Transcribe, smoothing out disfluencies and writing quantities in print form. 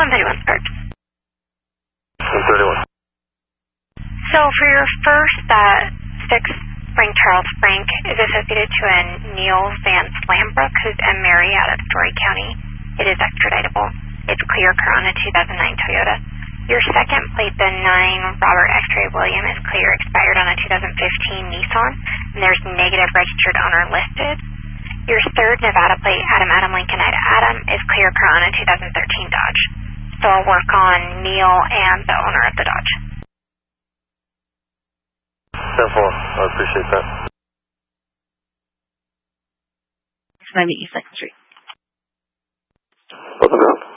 131 start. 131. So for your first 6 Frank Charles Frank is associated to a Neil Van Slambrook who's a Mary out of Story County. It is extraditable. It's clear car on a 2009 Toyota. Your second plate, the 9 Robert X-Ray William, is clear, expired on a 2015 Nissan, and there's negative registered owner listed. Your third Nevada plate, Adam Lincoln Adam, is clear car on a 2013 Dodge. So I'll work on Neil and the owner of the Dodge. 10-4, I appreciate that. 90 East 2nd Street. What's the ground?